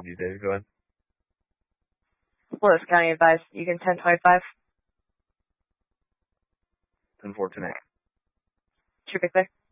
of these days. Go ahead. Willis County advised you can 1025. 10-4, 10-8. Traffic there.